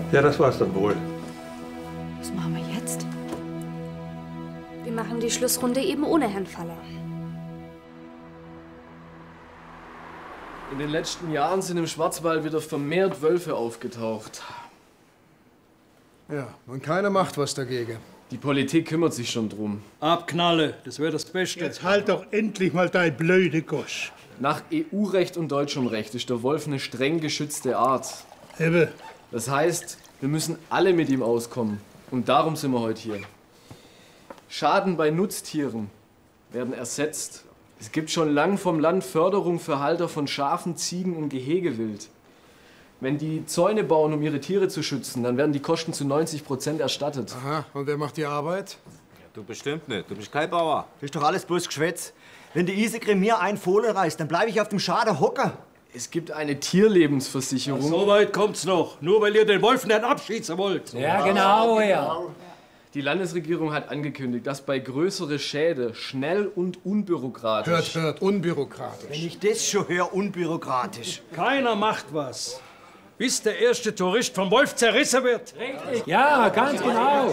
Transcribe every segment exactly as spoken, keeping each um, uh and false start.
Ja, das war's dann wohl. Was machen wir jetzt? Wir machen die Schlussrunde eben ohne Herrn Faller. In den letzten Jahren sind im Schwarzwald wieder vermehrt Wölfe aufgetaucht. Ja, und keiner macht was dagegen. Die Politik kümmert sich schon drum. Abknalle, das wäre das Beste. Jetzt halt doch endlich mal dein blöde Gosch. Nach E U-Recht und deutschem Recht ist der Wolf eine streng geschützte Art. Eben. Das heißt, wir müssen alle mit ihm auskommen. Und darum sind wir heute hier. Schaden bei Nutztieren werden ersetzt. Es gibt schon lang vom Land Förderung für Halter von Schafen, Ziegen und Gehegewild. Wenn die Zäune bauen, um ihre Tiere zu schützen, dann werden die Kosten zu neunzig Prozent erstattet. Aha, und wer macht die Arbeit? Ja, du bestimmt nicht. Du bist kein Bauer. Das ist doch alles bloß Geschwätz. Wenn die Isegrim mir einen Fohlen reißt, dann bleibe ich auf dem Schade hocken. Es gibt eine Tierlebensversicherung. So weit kommt's noch. Nur weil ihr den Wolf nicht abschießen wollt. Ja, genau, ja. Die Landesregierung hat angekündigt, dass bei größeren Schäden schnell und unbürokratisch... Hört, hört, unbürokratisch. Wenn ich das schon höre, unbürokratisch. Keiner macht was. Bis der erste Tourist vom Wolf zerrissen wird. Richtig. Ja, ganz genau.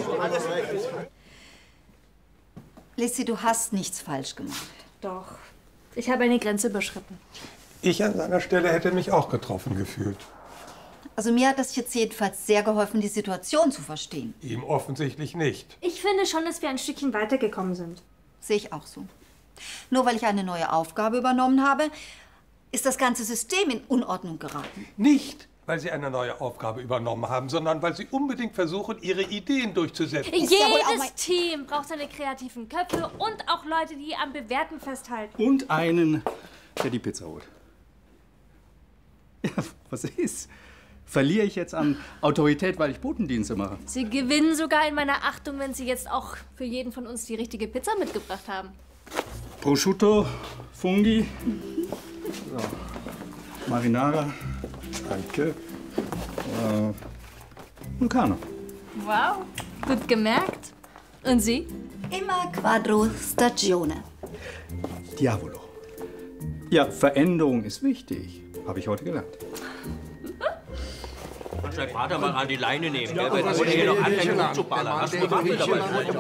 Lissy, du hast nichts falsch gemacht. Doch. Ich habe eine Grenze überschritten. Ich an seiner Stelle hätte mich auch getroffen gefühlt. Also mir hat das jetzt jedenfalls sehr geholfen, die Situation zu verstehen. Ihm offensichtlich nicht. Ich finde schon, dass wir ein Stückchen weitergekommen sind. Sehe ich auch so. Nur weil ich eine neue Aufgabe übernommen habe, ist das ganze System in Unordnung geraten. Nicht, weil Sie eine neue Aufgabe übernommen haben, sondern weil Sie unbedingt versuchen, Ihre Ideen durchzusetzen. Jedes Team braucht seine kreativen Köpfe und auch Leute, die am Bewährten festhalten. Und einen, der die Pizza holt. Ja, was ist? Verliere ich jetzt an Autorität, weil ich Botendienste mache? Sie gewinnen sogar in meiner Achtung, wenn Sie jetzt auch für jeden von uns die richtige Pizza mitgebracht haben. Prosciutto, Fungi, so. Marinara. Danke. Äh, Vulcano. Wow, gut gemerkt. Und Sie? Immer Quadro Stagione. Diavolo. Ja, Veränderung ist wichtig. Habe ich heute gelernt. Kannst deinen Vater mal an die Leine nehmen, gell? Wenn du hier noch anfängst rumzuballern. Hast du eine Waffe dabei?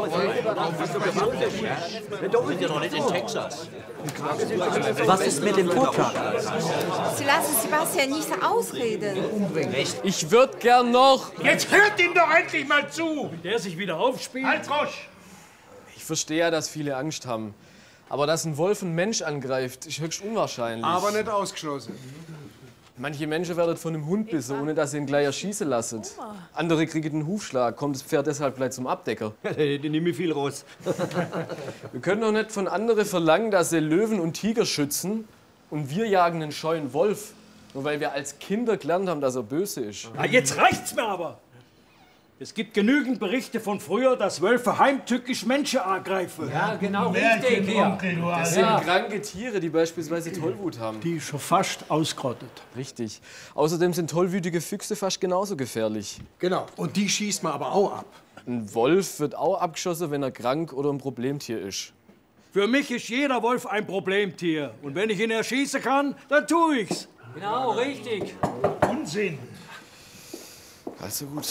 Wir sind ja noch nicht in Texas. Was ist mit dem Vortrag? Sie lassen Sebastian nicht ausreden. Ich würde gern noch... Jetzt hört ihm doch endlich mal zu! Wenn der sich wieder aufspielt. Halt, Gosch! Ich verstehe ja, dass viele Angst haben. Aber dass ein Wolf einen Mensch angreift, ist höchst unwahrscheinlich. Aber nicht ausgeschlossen. Manche Menschen werden von einem Hund bissen, ohne dass sie ihn gleich erschießen lassen. Andere kriegen einen Hufschlag, kommt das Pferd deshalb gleich zum Abdecker. Die nehme ich viel raus. Wir können doch nicht von anderen verlangen, dass sie Löwen und Tiger schützen und wir jagen einen scheuen Wolf. Nur weil wir als Kinder gelernt haben, dass er böse ist. Na, jetzt reicht's mir aber! Es gibt genügend Berichte von früher, dass Wölfe heimtückisch Menschen angreifen. Ja, genau richtig. Ja. Das sind kranke Tiere, die beispielsweise Tollwut haben. Die ist schon fast ausgerottet. Richtig. Außerdem sind tollwütige Füchse fast genauso gefährlich. Genau, und die schießt man aber auch ab. Ein Wolf wird auch abgeschossen, wenn er krank oder ein Problemtier ist. Für mich ist jeder Wolf ein Problemtier. Und wenn ich ihn erschießen kann, dann tue ich's. Genau, richtig. Unsinn. Also gut.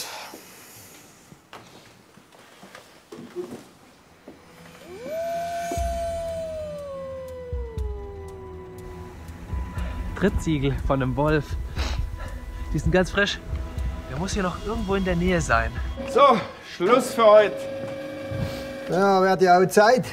Trittsiegel von einem Wolf. Die sind ganz frisch. Der muss hier noch irgendwo in der Nähe sein. So, Schluss für heute. Ja, wird ja auch Zeit.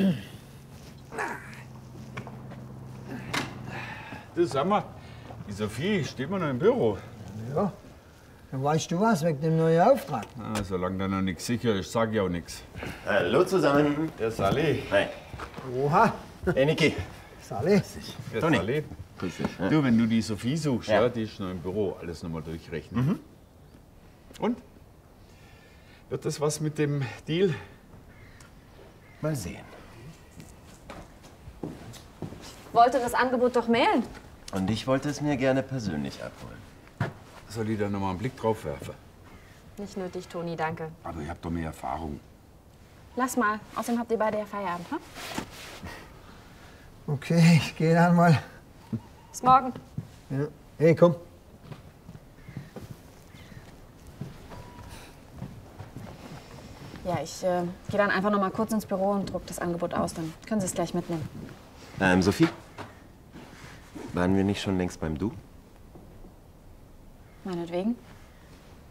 Du, sag mal, die Sophie steht mal noch im Büro. Ja, dann weißt du was wegen dem neuen Auftrag. Ah, solange da noch nichts sicher ist, sag ich auch nichts. Hallo zusammen. Der Sally. Hi. Oha. Hey, Niki. Sally. Der Toni. Sally. Grüß dich. Ja. Du, wenn du die Sophie suchst, Ja. ja. die ist noch im Büro, alles nochmal durchrechnen. Mhm. Und? Wird das was mit dem Deal? Mal sehen. Wollte das Angebot doch mailen. Und ich wollte es mir gerne persönlich abholen. Soll ich da nochmal einen Blick drauf werfen? Nicht nötig, Toni, danke. Aber ihr habt doch mehr Erfahrung. Lass mal. Außerdem habt ihr beide ja Feierabend, hm? Okay, ich gehe dann mal. Bis morgen. Ja. Hey, komm. Ja, ich äh, gehe dann einfach noch mal kurz ins Büro und druck das Angebot aus. Dann können Sie es gleich mitnehmen. Ähm, Sophie? Waren wir nicht schon längst beim Du? Meinetwegen.